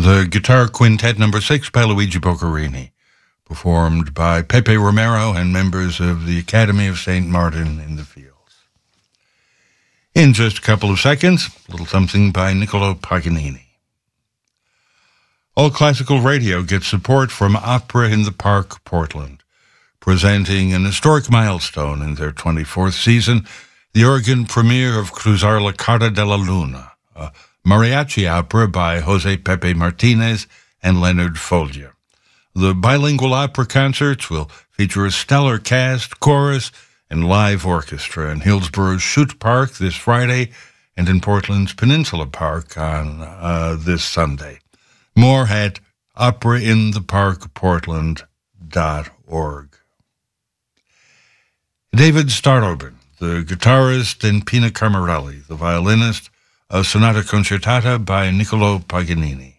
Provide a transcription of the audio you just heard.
The Guitar Quintet No. 6 by Luigi Boccherini, performed by Pepe Romero and members of the Academy of St. Martin in the Fields. In just a couple of seconds, a little something by Niccolo Paganini. All Classical Radio gets support from Opera in the Park, Portland, presenting an historic milestone in their 24th season, the organ premiere of Cruzar la Carta de la Luna, a mariachi opera by Jose Pepe Martinez and Leonard Foglia. The bilingual opera concerts will feature a stellar cast, chorus, and live orchestra in Hillsborough's Chute Park this Friday and in Portland's Peninsula Park on this Sunday. More at operaintheparkportland.org. David Starobin, the guitarist, and Pina Camarelli, the violinist, a sonata concertata by Niccolo Paganini.